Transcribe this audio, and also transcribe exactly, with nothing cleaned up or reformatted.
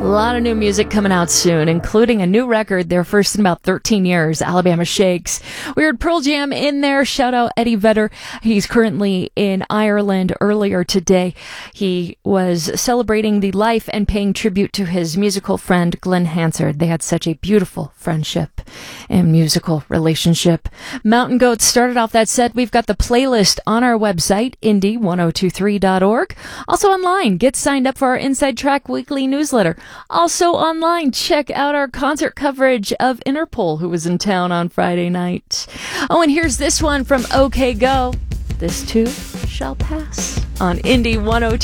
A lot of new music coming out soon, including a new record, their first in about thirteen years, Alabama Shakes. We heard Pearl Jam in there. Shout out Eddie Vedder. He's currently in Ireland. Earlier today, he was celebrating the life and paying tribute to his musical friend, Glenn Hansard. They had such a beautiful friendship and musical relationship. Mountain Goats started off that set. We've got the playlist on our website, indie ten twenty-three dot org. Also online, get signed up for our Inside Track weekly newsletter. Also online, check out our concert coverage of Interpol, who was in town on Friday night. Oh, and here's this one from OK Go. This too shall pass on Indie ten